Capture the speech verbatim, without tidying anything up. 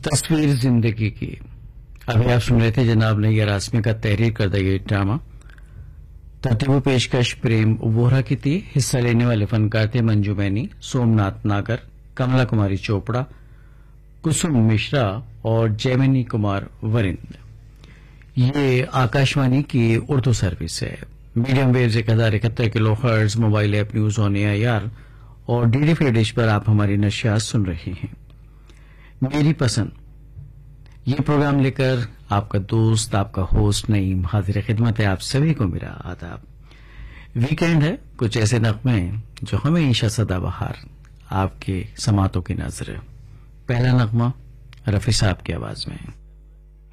तस्वीर जिंदगी की। अभी आप सुन रहे थे जनाब नैयर आसमी का तहरीर करदा ये ड्रामा। तरतीब पेशकश प्रेम वोहरा की थी। हिस्सा लेने वाले फनकार थे मंजू मैनी, सोमनाथ नागर, कमला कुमारी चोपड़ा, कुसुम मिश्रा और जैमिनी कुमार वरिंद। ये आकाशवाणी की उर्दू सर्विस है। मीडियम वेव एक हजार इकहत्तर kilo hertz, mobile app news on AIR और डीडी फ्री डिश पर आप हमारी नशियात सुन रहे हैं। मेरी पसंद ये प्रोग्राम लेकर आपका दोस्त, आपका होस्ट नईम हाजिर खिदमत है। आप सभी को मेरा आदाब। वीकेंड है, कुछ ऐसे नगमे जो हमेशा सदाबहार आपके समातों की नजर। पहला नगमा रफी साहब की आवाज में।